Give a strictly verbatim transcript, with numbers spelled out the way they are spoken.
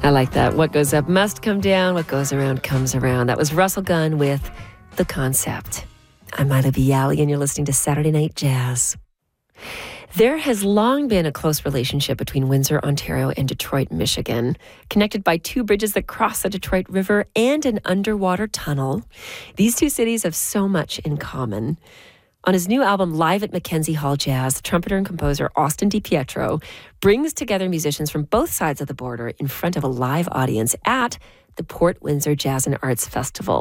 I like that. What goes up must come down. What goes around comes around. That was Russell Gunn with The Concept. I'm Mila Bialy, and you're listening to Saturday Night Jazz. There has long been a close relationship between Windsor, Ontario, and Detroit, Michigan, connected by two bridges that cross the Detroit River and an underwater tunnel. These two cities have so much in common. On his new album, Live at Mackenzie Hall Jazz, trumpeter and composer Austin DiPietro brings together musicians from both sides of the border in front of a live audience at the Port Windsor Jazz and Arts Festival.